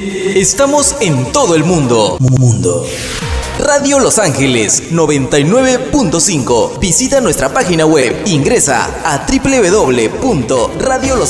Estamos en todo el mundo. Radio Los Ángeles 99.5. Visita nuestra página web. Ingresa a www.radiolosangeles.com.